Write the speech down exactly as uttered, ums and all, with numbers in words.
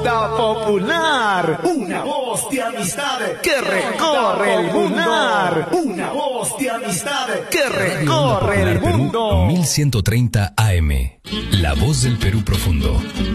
Onda Popular, una voz de amistad que recorre el mundo. Una voz de amistad que recorre el mundo. mil ciento treinta A M, La Voz del Perú Profundo.